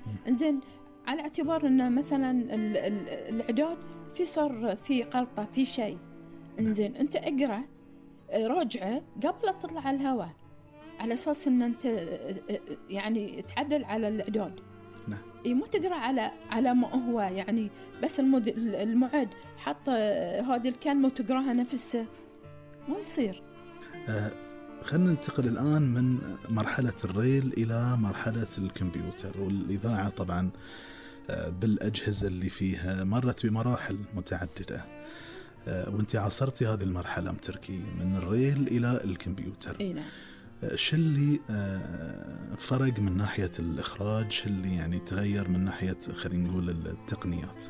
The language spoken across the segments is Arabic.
إنزين على اعتبار أن مثلا الإعداد صار في غلطة في شيء، إنزين أنت اقرأ راجعه قبل لا تطلع على الهواء، على أساس أن أنت يعني تعدل على الإعداد. نعم. مو تقرأ على ما هو يعني بس المعد حط هذه الكلمة وتقرأها نفسها، ما يصير. خلينا ننتقل الآن من مرحلة الريل إلى مرحلة الكمبيوتر والإذاعة. طبعا بالأجهزة اللي فيها مرت بمراحل متعددة، وانت عاصرتي هذه المرحلة تركي من الريل إلى الكمبيوتر. اي نعم. شو اللي فرق من ناحية الإخراج؟ شو اللي يعني تغير من ناحية خلينا نقول التقنيات؟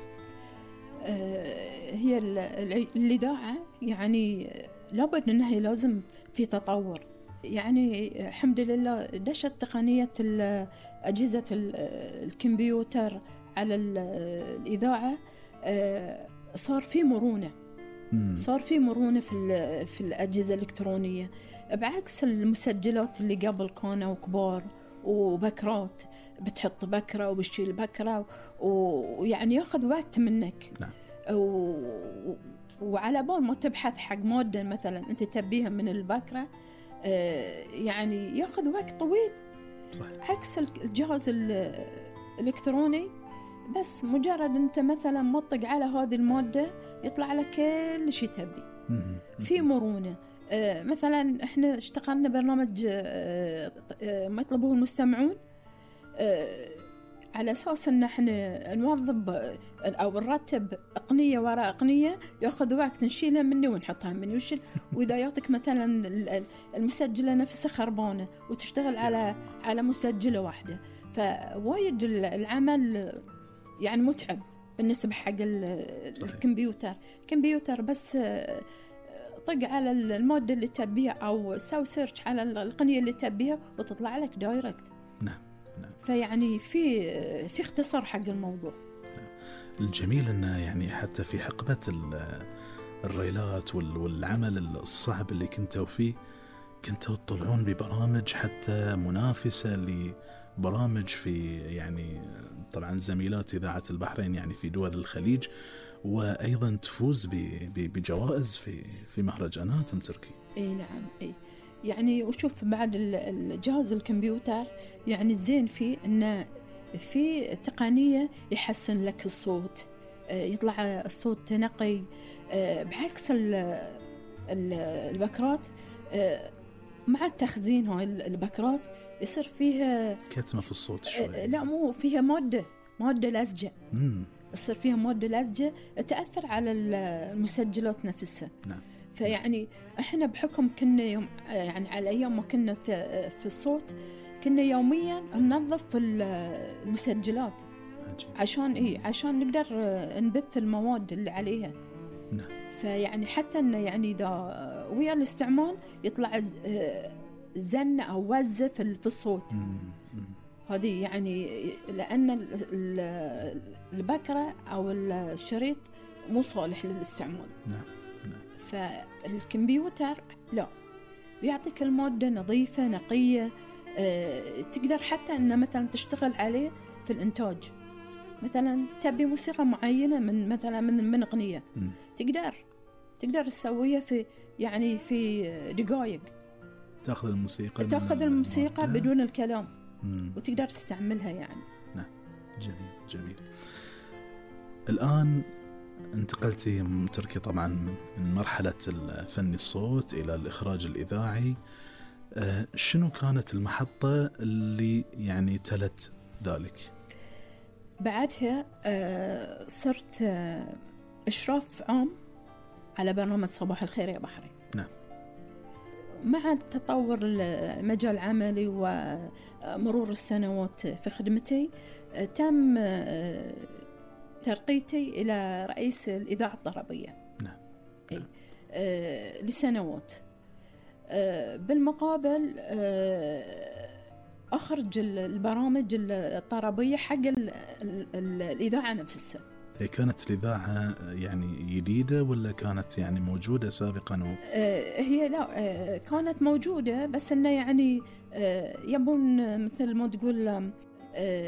هي الإذاعة يعني لابد أنها لازم في تطور، يعني الحمد لله دشت تقنية أجهزة الكمبيوتر على الإذاعة، صار في مرونة. صار في مرونة في الأجهزة الإلكترونية، بعكس المسجلات اللي قبل كانوا كبار وبكرات، بتحط بكرة وبتشيل بكرة ويعني ياخذ وقت منك. نعم. وعلى بال ما تبحث حق مادة مثلا أنت تبيها من البكرة يعني ياخذ وقت طويل. صحيح. عكس الجهاز الإلكتروني، بس مجرد أنت مثلا مطق على هذه المادة يطلع لك كل شيء تبي. في مرونة. مثلا احنا اشتغلنا برنامج ما يطلبوه المستمعون، على أساس أن احنا نوظب أو نرتب أقنية وراء أقنية، يأخذ وقت نشيلها مني ونحطها مني وشيل. وإذا يعطيك مثلا المسجلة نفسها خربانة وتشتغل على مسجلة واحدة، فوايد العمل يعني متعب بالنسبة حق الكمبيوتر بس طق على المادة اللي تبيها أو سوي سيرش على القنية اللي تبيها وتطلع لك دايركت. نعم. فيعني في اختصار حق الموضوع. الجميل أنه يعني حتى في حقبة الريلات والعمل الصعب اللي كنتوا فيه، كنتوا تطلعون ببرامج حتى منافسة لبرامج في يعني طبعا زميلات إذاعة البحرين يعني في دول الخليج، وأيضا تفوز بجوائز في مهرجانات تركي. اي نعم. اي يعني وشوف بعد الجهاز الكمبيوتر يعني الزين فيه انه في تقنية يحسن لك الصوت، يطلع الصوت نقي، بعكس البكرات مع التخزين. هاي البكرات يصير فيها كتمة في الصوت شوي. لا مو فيها مادة لزجة. يصير فيها مادة لزجة تأثر على المسجلات نفسها. نعم. فيعني احنا بحكم كنا يوم يعني على ايام ما كنا في الصوت كنا يوميا ننظف المسجلات عشان نقدر نبث المواد اللي عليها. نعم. فيعني حتى انه يعني اذا ويا الاستعمال يطلع زن او وزة في الصوت. هذه يعني لان البكرة او الشريط مو صالح للاستعمال. نعم. فالكمبيوتر لا، بيعطيك المادة نظيفة نقية، تقدر حتى أن مثلا تشتغل عليه في الإنتاج. مثلا تبي موسيقى معينة من أغنية، تقدر تسويها في دقائق. تأخذ الموسيقى بدون الكلام وتقدر تستعملها يعني. نعم. جميل. الآن انتقلتي تركي طبعا من مرحلة الفن الصوت إلى الإخراج الإذاعي. شنو كانت المحطة اللي يعني تلت ذلك؟ بعدها صرت إشراف عام على برنامج صباح الخير يا بحرين. نعم. مع تطور مجال عملي ومرور السنوات في خدمتي تم ترقيتي إلى رئيس الإذاعة الطربية. نعم. لسنوات. بالمقابل أخرج البرامج الطربية حق الإذاعة نفسها. هي كانت الإذاعة يعني جديدة ولا كانت يعني موجودة سابقا؟ هي لا كانت موجودة، بس إنه يعني يبون مثل ما تقول